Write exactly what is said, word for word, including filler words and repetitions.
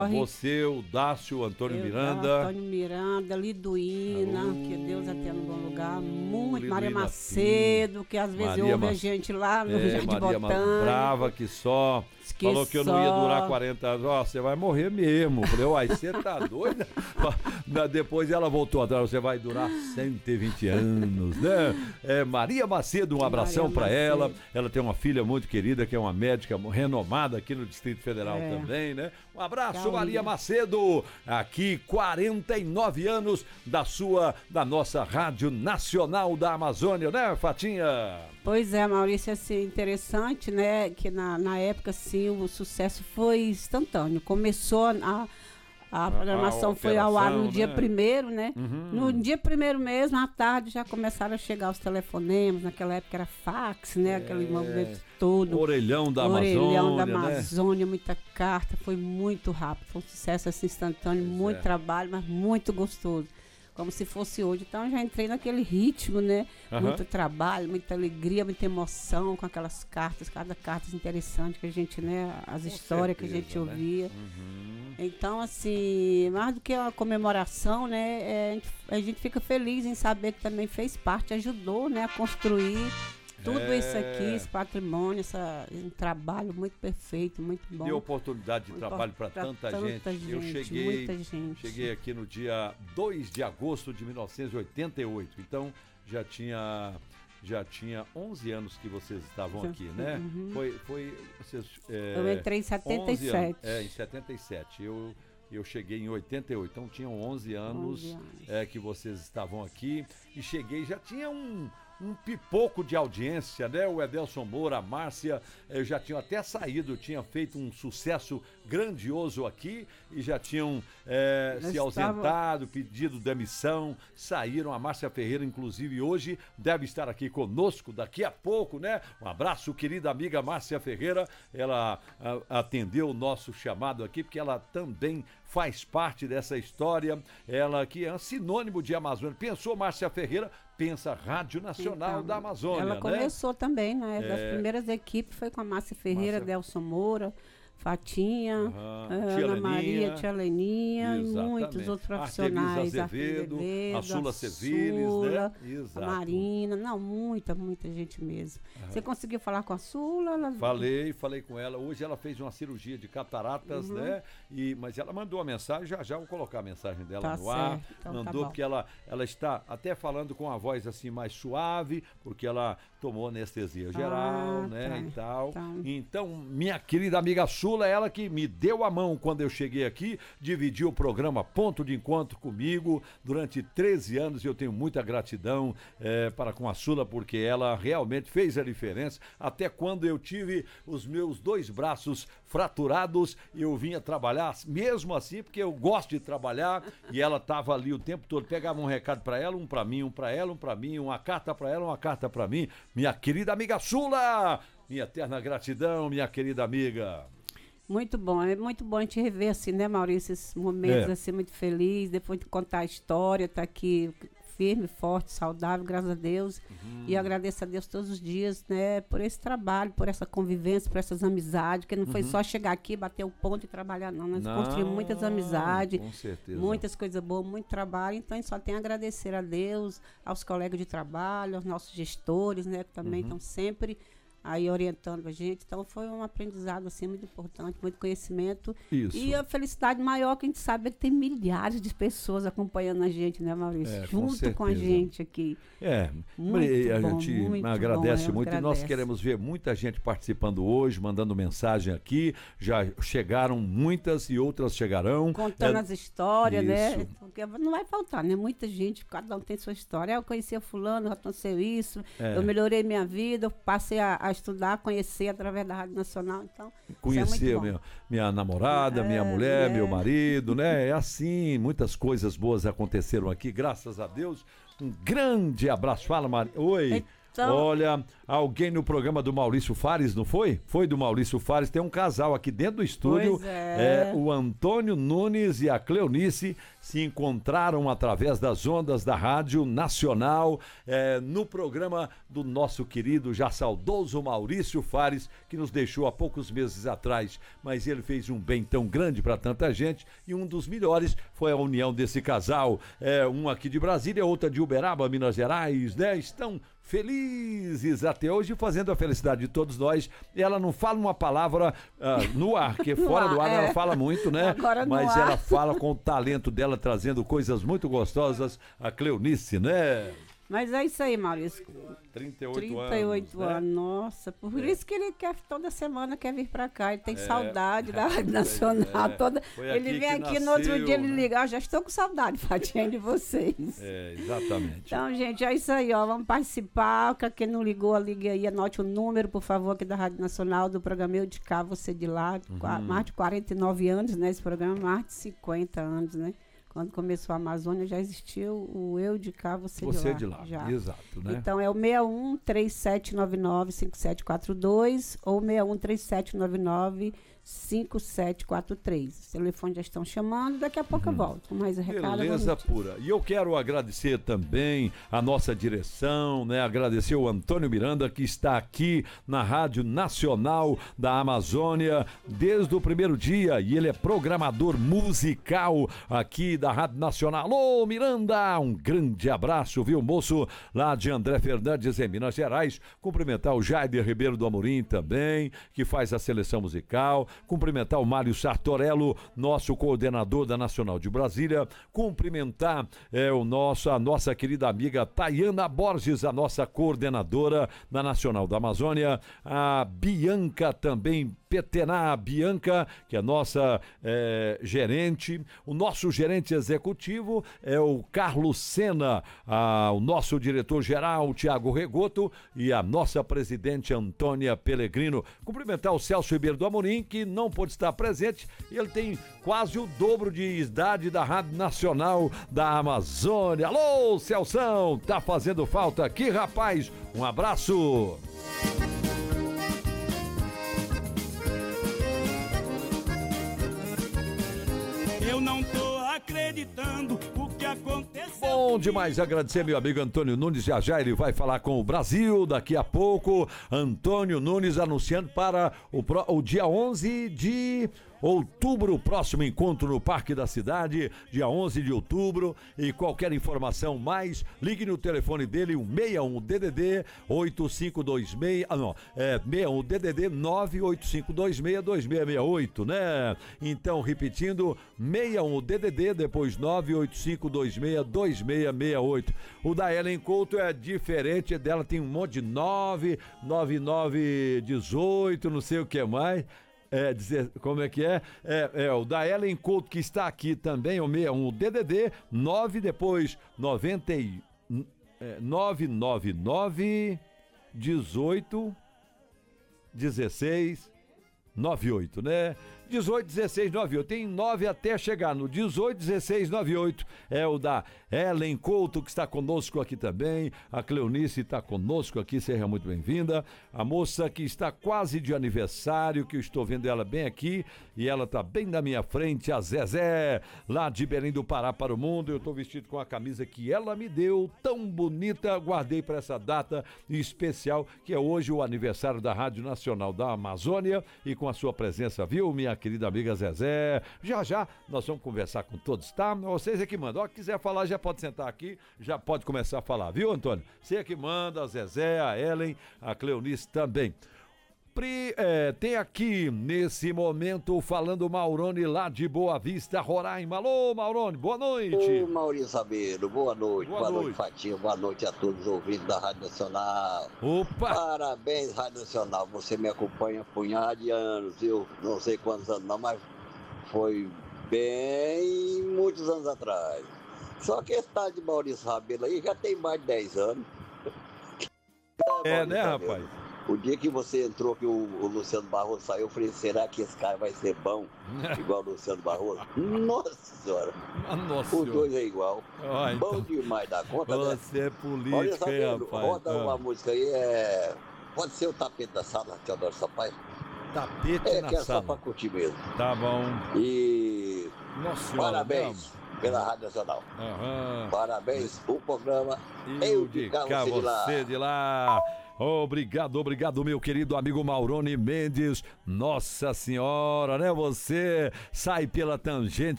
Você, o Dácio, o Antônio eu, Miranda. Antônio Miranda, Liduína, Alô, que Deus a tenha no bom lugar. Muito. Liduína Maria Macedo, que às vezes Maria ouve Mac... a gente lá no é, Jardim Maria Botânico. Brava que só. Que falou que eu só... não ia durar quarenta anos. Ó, você vai morrer mesmo. Falei, uai, você tá doida? Depois ela voltou atrás, você vai durar cento e vinte anos, né? É, Maria Macedo, um abração para ela. Ela tem uma filha muito querida, que é uma médica renomada aqui no Distrito Federal é. também, né? Um abraço, Calma. Maria Macedo. Aqui, quarenta e nove anos da sua, da nossa Rádio Nacional da Amazônia, né, Fatinha? Pois é, Maurício, assim, interessante, né, que na, na época, assim, o sucesso foi instantâneo. Começou a, a programação, a foi ao ar no né? dia primeiro, né? Uhum. No dia primeiro mesmo, à tarde, já começaram a chegar os telefonemas. Naquela época era fax, né? É. Aquele movimento todo. Orelhão da Orelhão Amazônia, da Amazônia, né? Muita carta, foi muito rápido. Foi um sucesso assim, instantâneo, pois muito é. trabalho, mas muito gostoso. Como se fosse hoje. Então, eu já entrei naquele ritmo, né? Uhum. Muito trabalho, muita alegria, muita emoção com aquelas cartas, cada carta interessante que a gente, né? As com histórias certeza, que a gente né? ouvia. Uhum. Então, assim, mais do que uma comemoração, né? É, a, gente, a gente fica feliz em saber que também fez parte, ajudou, né? A construir tudo é... isso aqui, esse patrimônio, essa, um trabalho muito perfeito, muito bom. Deu oportunidade de muito trabalho para tanta, tanta gente. gente. Eu cheguei, gente. cheguei aqui no dia dois de agosto de mil novecentos e oitenta e oito, então já tinha, já tinha onze anos que vocês estavam aqui, né? Uhum. Foi, foi, vocês, é, eu entrei em setenta e sete. É, em setenta e sete. Eu... Eu cheguei em oitenta e oito, então tinham onze anos, onze anos. É, que vocês estavam aqui. E cheguei, já tinha um, um pipoco de audiência, né? O Edelson Moura, a Márcia, eu já tinham até saído, tinha feito um sucesso grandioso aqui e já tinham é, se ausentado, estava... pedido demissão, saíram. A Márcia Ferreira, inclusive, hoje deve estar aqui conosco daqui a pouco, né? Um abraço, querida amiga Márcia Ferreira. Ela a, atendeu o nosso chamado aqui, porque ela também faz parte dessa história, ela que é um sinônimo de Amazônia. Pensou Márcia Ferreira, pensa Rádio Nacional então, da Amazônia, ela né? começou também, né? É... Das primeiras equipes foi com a Márcia Ferreira, Márcia... Delson Moura, Fatinha, uhum. Ana Tia Maria, Tia Leninha e muitos outros profissionais. A Azevedo, Azevedo, a Sula Seviles, né? A Marina, não, muita, muita gente mesmo. Uhum. Você conseguiu falar com a Sula? Ela... Falei, falei com ela. Hoje ela fez uma cirurgia de cataratas, uhum. né? E, mas ela mandou uma mensagem, já já vou colocar a mensagem dela tá no certo. ar. Então, mandou tá porque ela, ela está até falando com a voz assim mais suave, porque ela tomou anestesia geral, ah, né? Tá. E tal. Então. então, minha querida amiga Sula, ela que me deu a mão quando eu cheguei aqui, dividiu o programa Ponto de Encontro comigo durante treze anos e eu tenho muita gratidão é, para com a Sula, porque ela realmente fez a diferença. Até quando eu tive os meus dois braços fraturados, eu vinha trabalhar, mesmo assim, porque eu gosto de trabalhar, e ela estava ali o tempo todo, pegava um recado para ela, um para mim, um para ela, um para mim, uma carta para ela, uma carta para mim. Minha querida amiga Sula, minha eterna gratidão, minha querida amiga. Muito bom, é muito bom a gente rever assim, né, Maurício, esses momentos é. assim, muito feliz, depois de contar a história, tá aqui firme, forte, saudável, graças a Deus, uhum. e eu agradeço a Deus todos os dias, né, por esse trabalho, por essa convivência, por essas amizades, que não foi uhum. só chegar aqui, bater o ponto e trabalhar, não, nós não, construímos muitas amizades, com certeza. Muitas coisas boas, muito trabalho, então a gente só tem a agradecer a Deus, aos colegas de trabalho, aos nossos gestores, né, que também estão uhum. sempre aí orientando a gente, então foi um aprendizado assim muito importante, muito conhecimento. Isso. E a felicidade maior que a gente sabe é que tem milhares de pessoas acompanhando a gente, né, Maurício? É, junto com, com a gente aqui. É, muito a bom, gente muito agradece bom, muito agradece. E nós queremos ver muita gente participando hoje, mandando mensagem aqui, já chegaram muitas e outras chegarão. Contando é, as histórias, isso. né? Porque não vai faltar, né? Muita gente, cada um tem sua história. Eu conheci fulano, aconteceu isso, é. eu melhorei minha vida, eu passei a, a estudar, conhecer através da Rádio Nacional, então conhecer é minha, minha namorada, é, minha mulher, é. meu marido, né? É assim, muitas coisas boas aconteceram aqui, graças a Deus. Um grande abraço. Fala, Maria. Oi. Então... Olha, alguém no programa do Maurício Fares, não foi? Foi do Maurício Fares, tem um casal aqui dentro do estúdio, pois é. é, o Antônio Nunes e a Cleonice se encontraram através das ondas da Rádio Nacional, é, no programa do nosso querido, já saudoso Maurício Fares, que nos deixou há poucos meses atrás, mas ele fez um bem tão grande para tanta gente, e um dos melhores foi a união desse casal, é, um aqui de Brasília, outra de Uberaba, Minas Gerais, né? Estão felizes até hoje, fazendo a felicidade de todos nós. Ela não fala uma palavra uh, no ar, que fora do ar é. ela fala muito, né? Agora Mas no ela ar. fala com o talento dela, trazendo coisas muito gostosas, a Cleonice, né? Mas é isso aí, Maurício. trinta e oito, trinta e oito anos, anos, né? Nossa, por É. isso que ele quer toda semana quer vir pra cá. Ele tem É. saudade da Rádio Nacional É. toda. Foi Ele aqui vem que aqui no outro nasceu, dia ele né? liga, ó, já estou com saudade, Fatinha, de vocês. É, exatamente. Então, gente, é isso aí, ó. Vamos participar. Quem não ligou, ligue aí, anote o número, por favor, aqui da Rádio Nacional, do programa Eu de Cá, Você de Lá. Uhum. Mais de quarenta e nove anos, né? Esse programa, mais de cinquenta anos, né? Quando começou a Amazônia, já existiu o Eu de Cá, Você, Você de Lá. de Lá, já. exato, né? Então, é o seis um três sete nove nove cinco sete quatro dois ou seis um três sete nove nove cinco sete quatro três. Os telefones já estão chamando, daqui a pouco Uhum. eu volto com mais um recado. Beleza pura. E eu quero agradecer também a nossa direção, né? Agradecer o Antônio Miranda, que está aqui na Rádio Nacional da Amazônia desde o primeiro dia, e ele é programador musical aqui da Rádio Nacional. Alô, Miranda! Um grande abraço, viu, moço? Lá de André Fernandes, em Minas Gerais. Cumprimentar o Jaider Ribeiro do Amorim também, que faz a seleção musical. Cumprimentar o Mário Sartorello, nosso coordenador da Nacional de Brasília. Cumprimentar é, o nosso, a nossa querida amiga Tayana Borges, a nossa coordenadora da Nacional da Amazônia. A Bianca também, Petená, Bianca, que é nossa é, gerente. O nosso gerente executivo é o Carlos Sena, a, o nosso diretor-geral, Tiago Regoto, e a nossa presidente Antônia Pellegrino. Cumprimentar o Celso Ribeiro do Amorim, que não pôde estar presente. Ele tem quase o dobro de idade da Rádio Nacional da Amazônia. Alô, Celção, tá fazendo falta aqui, rapaz. Um abraço. Eu não tô acreditando o que aconteceu. Bom demais, agradecer meu amigo Antônio Nunes. Já já ele vai falar com o Brasil daqui a pouco. Antônio Nunes anunciando para o, pro, o dia onze de outubro, o próximo encontro no Parque da Cidade, dia onze de outubro. E qualquer informação mais, ligue no telefone dele, o seis um D D D oito cinco dois seis, ah não, é seis um D D D nove oito cinco dois seis dois seis seis oito, né? Então, repetindo, seis um D D D, depois nove oito cinco dois seis dois seis seis oito. O da Ellen Couto é diferente, dela tem um monte de nove, nove nove dezoito, não sei o que mais. É, dizer, como é que é? É, é o da Ellen Couto, que está aqui também, o seis um D D D nove, depois noventa e nove nove nove dezoito dezesseis noventa e oito, né? dezoito, dezesseis, noventa e oito. Tem nove até chegar no dezoito, dezesseis, noventa e oito. É o da Ellen Couto, que está conosco aqui também. A Cleonice está conosco aqui, seja muito bem-vinda. A moça que está quase de aniversário, que eu estou vendo ela bem aqui, e ela está bem na minha frente, a Zezé, lá de Belém do Pará para o mundo. Eu estou vestido com a camisa que ela me deu, tão bonita, guardei para essa data especial, que é hoje o aniversário da Rádio Nacional da Amazônia, e com a sua presença, viu, minha querida amiga Zezé? Já já nós vamos conversar com todos, tá? Vocês é que mandam. Ó, quiser falar, já pode sentar aqui, já pode começar a falar, viu, Antônio? Você é que manda, a Zezé, a Ellen, a Cleonice também. Pri, é, tem aqui, nesse momento, falando Maurone lá de Boa Vista, Roraima. Alô, Maurone, boa noite. Ô, Maurício Sabeiro, boa noite. Boa, boa noite. noite, Fatinha. Boa noite a todos os ouvintes da Rádio Nacional. Opa! Parabéns, Rádio Nacional. Você me acompanha há um punhado de anos, eu não sei quantos anos não, mas foi bem muitos anos atrás. Só que esse tal de Maurício Rabelo aí já tem mais de dez anos. É, Maurício né, Rabelo. rapaz? O dia que você entrou, que o, o Luciano Barroso saiu, eu falei, será que esse cara vai ser bom? Igual o Luciano Barroso? Nossa senhora! Nossa Os dois é igual. Ah, então. Bom demais da conta, né? Você é político, Olha, sabe, hein, rapaz? roda ah. uma música aí, é... Pode ser o Tapete da Sala, Teodoro Sampaio? Tapete é, na que é sala. só pra curtir mesmo. Tá bom. E... Nossa senhora, parabéns mesmo. pela Rádio Nacional. Aham. Parabéns, o programa E Eu o de de cá, cá, você de lá. você de lá. Obrigado, obrigado, meu querido amigo Maurone Mendes. Nossa senhora, né? Você sai pela tangente